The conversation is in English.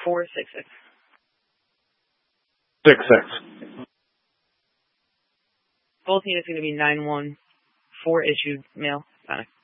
466. 66. Both units going to be 9-1, 4 issued mail. Panic.